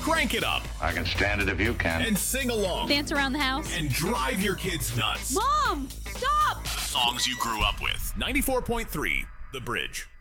Crank it up I can stand it if you can. and sing along Dance around the house. and drive your kids nuts. Mom, stop! Songs you grew up with. 94.3 The Bridge.